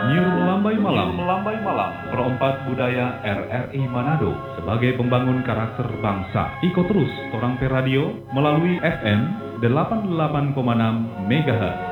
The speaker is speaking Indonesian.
Melambai Malam, Perompat Budaya RRI Manado sebagai pembangun karakter bangsa. Iko terus Torang Pe Radio melalui FM 88,6 MHz.